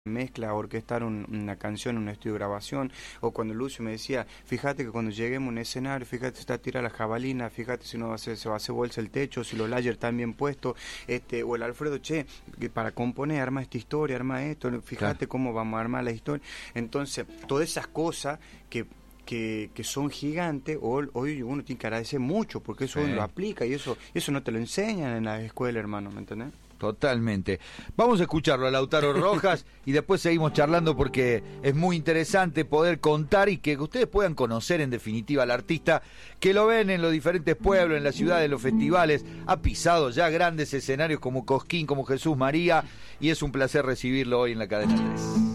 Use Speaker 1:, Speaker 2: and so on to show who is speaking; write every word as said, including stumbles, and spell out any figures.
Speaker 1: mezcla, orquestar un, una canción, un estudio de grabación, o cuando Lucio me decía, fíjate que cuando lleguemos a un escenario, fíjate está tira la jabalina, fíjate si no va a hacer, se va a hacer bolsa el techo, si los layers están bien puestos, este, o el Alfredo, che, que para componer, arma esta historia, arma esto, fíjate claro. cómo vamos a armar la historia. Entonces, todas esas cosas que Que, que son gigantes, hoy, hoy uno tiene que agradecer mucho, porque eso sí. uno lo aplica y eso eso no te lo enseñan en la escuela, hermano, ¿me entendés?
Speaker 2: Totalmente. Vamos a escucharlo a Lautaro Rojas y después seguimos charlando porque es muy interesante poder contar y que ustedes puedan conocer en definitiva al artista, que lo ven en los diferentes pueblos, en las ciudades, en los festivales, ha pisado ya grandes escenarios como Cosquín, como Jesús María, y es un placer recibirlo hoy en la Cadena tres.